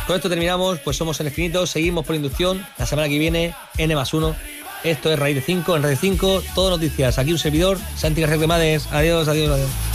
Con esto terminamos, pues somos El Infinito, seguimos por inducción, la semana que viene, N+1. Esto es Raíz de 5, en Raíz de 5, todo noticias. Aquí un servidor, Santi García Cremades. Adiós, adiós, adiós.